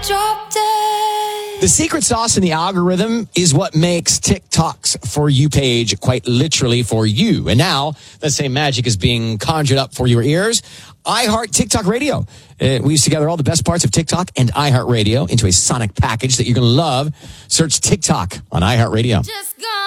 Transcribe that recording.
Drop dead. The secret sauce in the algorithm is what makes TikTok's For You page quite literally for you. And now, that same magic is being conjured up for your ears. iHeart TikTok Radio. Weaves together all the best parts of TikTok and iHeart Radio into a sonic package that you're going to love. Search TikTok on iHeart Radio. Just gone.